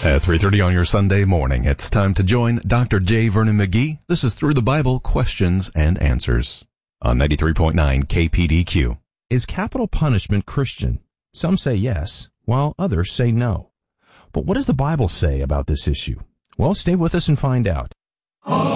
At 3:30 on your Sunday morning, it's time to join Dr. J. Vernon McGee. This is Through the Bible, Questions and Answers on 93.9 KPDQ. Is capital punishment Christian? Some say yes, while others say no. But what does the Bible say about this issue? Well, stay with us and find out.